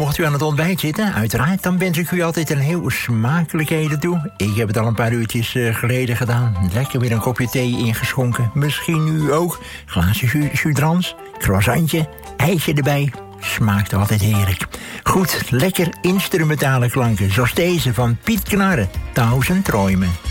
Mocht u aan het ontbijt zitten, uiteraard, dan wens ik u altijd een heel smakelijkheden toe. Ik heb het al een paar uurtjes geleden gedaan. Lekker weer een kopje thee ingeschonken. Misschien u ook. Glaasje chudrans, croissantje, ijsje erbij. Smaakt altijd heerlijk. Goed, lekker instrumentale klanken, zoals deze van Piet Knarre, 1000 Träume.